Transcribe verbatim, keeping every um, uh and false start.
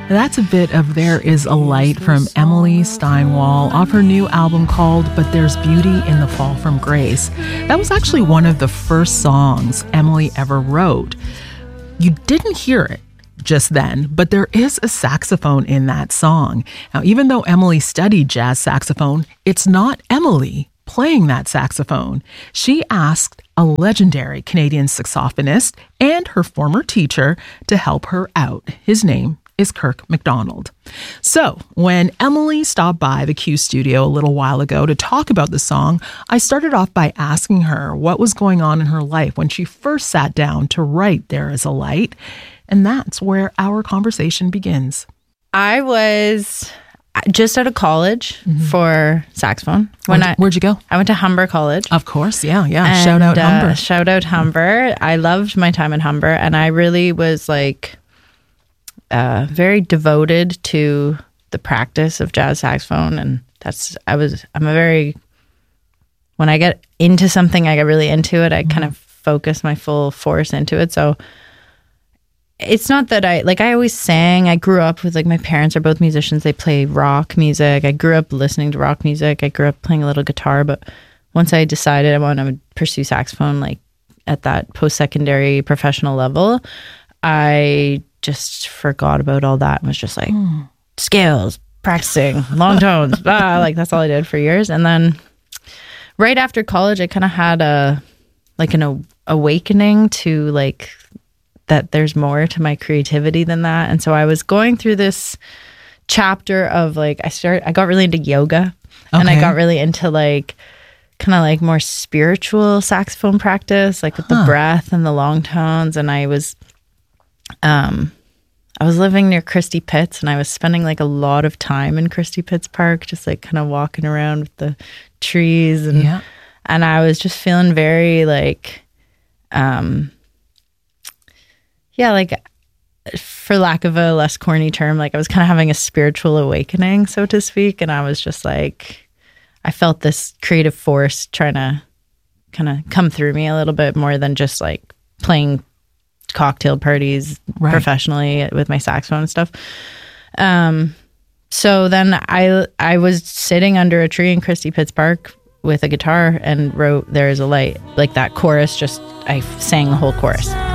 That's a bit of There Is a Light from Emily Steinwall off her new album called But There's Beauty in the Fall from Grace. That was actually one of the first songs Emily ever wrote. You didn't hear it just then, but there is a saxophone in that song. Now, even though Emily studied jazz saxophone, it's not Emily playing that saxophone. She asked a legendary Canadian saxophonist and her former teacher to help her out. His name is Kirk McDonald. So when Emily stopped by the Q studio a little while ago to talk about the song, I started off by asking her what was going on in her life when she first sat down to write There Is a Light. And that's where our conversation begins. I was just out of college mm-hmm. for saxophone. When where'd, I, where'd you go? I went to Humber College. Of course, yeah, yeah. And, shout out uh, Humber. Shout out Humber. I loved my time in Humber, and I really was like uh, very devoted to the practice of jazz saxophone. And that's I was I'm a very when I get into something, I get really into it. I mm-hmm. kind of focus my full force into it. So. It's not that I, like I always sang. I grew up with, like, my parents are both musicians. They play rock music. I grew up listening to rock music. I grew up playing a little guitar. But once I decided I want to pursue saxophone, like at that post-secondary professional level, I just forgot about all that and was just like, mm. scales, practicing, long tones. ah, like that's all I did for years. And then right after college, I kind of had a, like an awakening to like, that there's more to my creativity than that. And so I was going through this chapter of like, I started, I got really into yoga okay. and I got really into like, kind of like more spiritual saxophone practice, like with huh. the breath and the long tones. And I was, um, I was living near Christie Pitts and I was spending like a lot of time in Christie Pitts Park, just like kind of walking around with the trees. And, yeah. and I was just feeling very like, um, yeah, like for lack of a less corny term, like I was kind of having a spiritual awakening, so to speak. And I was just like, I felt this creative force trying to kind of come through me a little bit more than just like playing cocktail parties right. professionally with my saxophone and stuff. Um, so then I I was sitting under a tree in Christie Pitts Park with a guitar and wrote There Is a Light. Like that chorus, just I sang the whole chorus.